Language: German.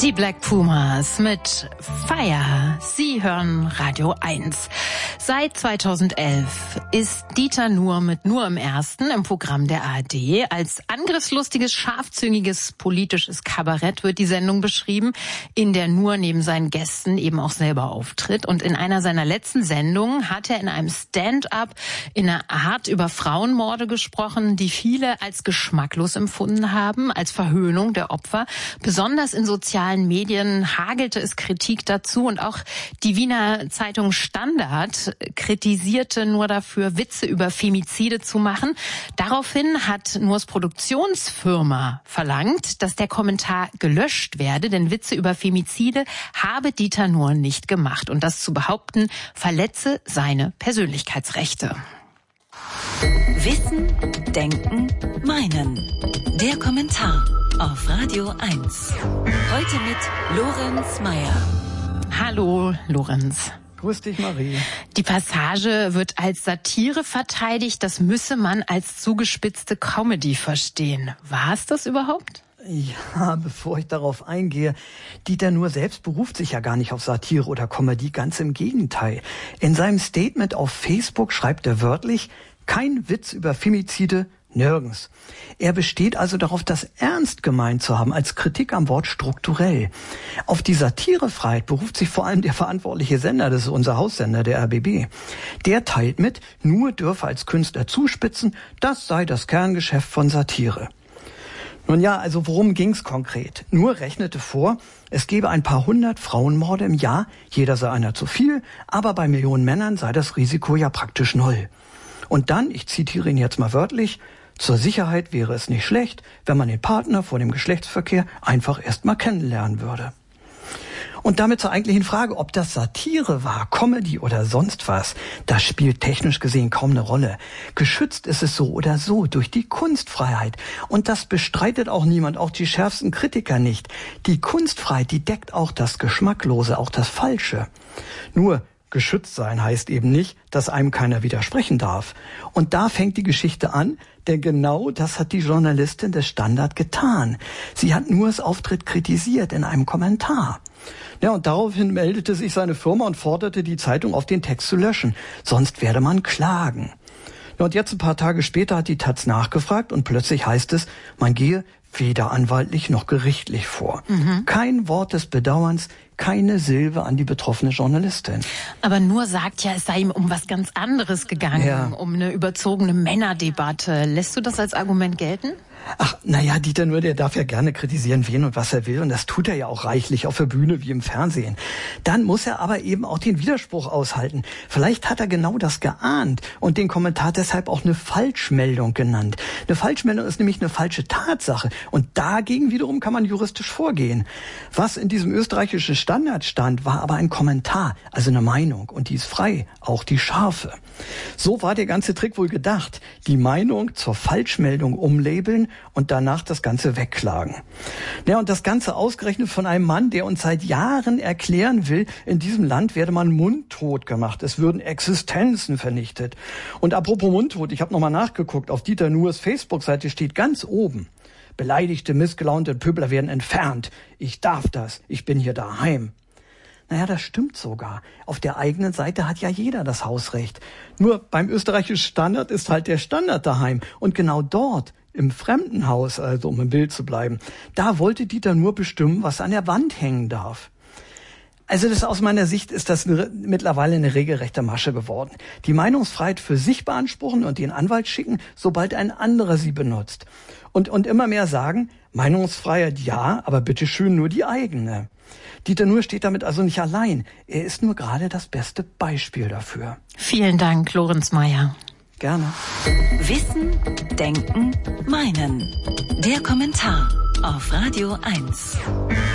Die Black Pumas mit Fire. Sie hören Radio 1. Seit 2011 ist Dieter Nuhr mit Nur im Ersten im Programm der ARD. Als angriffslustiges, scharfzüngiges politisches Kabarett wird die Sendung beschrieben, in der Nuhr neben seinen Gästen eben auch selber auftritt. Und in einer seiner letzten Sendungen hat er in einem Stand-up in einer Art über Frauenmorde gesprochen, die viele als geschmacklos empfunden haben, als Verhöhnung der Opfer. Besonders in sozialen Medien hagelte es Kritik dazu und auch die Wiener Zeitung Standard kritisierte Nuhr dafür, Witze über Femizide zu machen. Daraufhin hat Nuhrs Produktionsfirma verlangt, dass der Kommentar gelöscht werde, denn Witze über Femizide habe Dieter Nuhr nicht gemacht. Und das zu behaupten, verletze seine Persönlichkeitsrechte. Wissen, Denken, Meinen. Der Kommentar auf Radio 1. Heute mit Lorenz Meyer. Hallo, Lorenz. Grüß dich, Marie. Die Passage wird als Satire verteidigt. Das müsse man als zugespitzte Comedy verstehen. War es das überhaupt? Ja, bevor ich darauf eingehe, Dieter Nuhr selbst beruft sich ja gar nicht auf Satire oder Comedy, ganz im Gegenteil. In seinem Statement auf Facebook schreibt er wörtlich: Kein Witz über Femizide, nirgends. Er besteht also darauf, das ernst gemeint zu haben, als Kritik am Wort strukturell. Auf die Satirefreiheit beruft sich vor allem der verantwortliche Sender, das ist unser Haussender, der RBB. Der teilt mit, Nuhr dürfe als Künstler zuspitzen, das sei das Kerngeschäft von Satire. Nun ja, also worum ging's konkret? Nuhr rechnete vor, es gebe ein paar hundert Frauenmorde im Jahr, jeder sei einer zu viel, aber bei Millionen Männern sei das Risiko ja praktisch null. Und dann, ich zitiere ihn jetzt mal wörtlich, zur Sicherheit wäre es nicht schlecht, wenn man den Partner vor dem Geschlechtsverkehr einfach erst mal kennenlernen würde. Und damit zur eigentlichen Frage, ob das Satire war, Comedy oder sonst was, das spielt technisch gesehen kaum eine Rolle. Geschützt ist es so oder so durch die Kunstfreiheit. Und das bestreitet auch niemand, auch die schärfsten Kritiker nicht. Die Kunstfreiheit, die deckt auch das Geschmacklose, auch das Falsche. Nur geschützt sein heißt eben nicht, dass einem keiner widersprechen darf. Und da fängt die Geschichte an, denn genau das hat die Journalistin des Standard getan. Sie hat Nuhrs Auftritt kritisiert in einem Kommentar. Ja, und daraufhin meldete sich seine Firma und forderte die Zeitung auf, den Text zu löschen. Sonst werde man klagen. Ja, und jetzt ein paar Tage später hat die Taz nachgefragt und plötzlich heißt es, man gehe weder anwaltlich noch gerichtlich vor. Kein Wort des Bedauerns, keine Silbe an die betroffene Journalistin. Aber Nuhr sagt ja, es sei ihm um was ganz anderes gegangen, um eine überzogene Männerdebatte. Lässt du das als Argument gelten? Ach, naja, Dieter Nuhr, der darf ja gerne kritisieren, wen und was er will. Und das tut er ja auch reichlich, auf der Bühne wie im Fernsehen. Dann muss er aber eben auch den Widerspruch aushalten. Vielleicht hat er genau das geahnt und den Kommentar deshalb auch eine Falschmeldung genannt. Eine Falschmeldung ist nämlich eine falsche Tatsache. Und dagegen wiederum kann man juristisch vorgehen. Was in diesem österreichischen Standard stand, war aber ein Kommentar, also eine Meinung. Und die ist frei, auch die scharfe. So war der ganze Trick wohl gedacht. Die Meinung zur Falschmeldung umlabeln und danach das Ganze wegklagen. Ja, und das Ganze ausgerechnet von einem Mann, der uns seit Jahren erklären will, in diesem Land werde man mundtot gemacht. Es würden Existenzen vernichtet. Und apropos mundtot, ich habe nochmal nachgeguckt, auf Dieter Nuhrs Facebook-Seite steht ganz oben: Beleidigte, missgelaunte Pöbler werden entfernt. Ich darf das. Ich bin hier daheim. Naja, das stimmt sogar. Auf der eigenen Seite hat ja jeder das Hausrecht. Nur beim österreichischen Standard ist halt der Standard daheim. Und genau dort, im Fremdenhaus, also um im Bild zu bleiben, da wollte Dieter Nuhr bestimmen, was an der Wand hängen darf. Also aus meiner Sicht ist das mittlerweile eine regelrechte Masche geworden. Die Meinungsfreiheit für sich beanspruchen und den Anwalt schicken, sobald ein anderer sie benutzt. Und immer mehr sagen, Meinungsfreiheit ja, aber bitteschön nur die eigene. Dieter Nuhr steht damit also nicht allein. Er ist nur gerade das beste Beispiel dafür. Vielen Dank, Lorenz Meyer. Gerne. Wissen, Denken, Meinen. Der Kommentar auf Radio 1.